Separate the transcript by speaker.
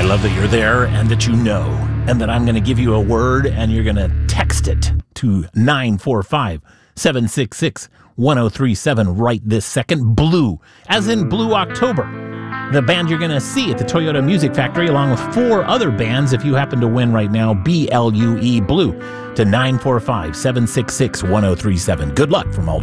Speaker 1: love that you're there and that you know, and that I'm going to give you a word and you're going to text it to 945-766-1037 right this second. Blue, as in Blue October, the band you're going to see at the Toyota Music Factory, along with 4 other bands if you happen to win right now. BLUE, Blue, to 945-766-1037. Good luck from all